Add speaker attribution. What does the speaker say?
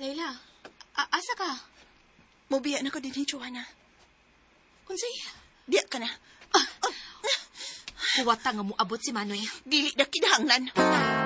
Speaker 1: Layla, asa ka?
Speaker 2: Mobiya na ko din, Joanna.
Speaker 1: Unsay?
Speaker 2: Diya ka na.
Speaker 1: Kuwata nga mo abot si Manoy.
Speaker 2: Dili na kinahanglan.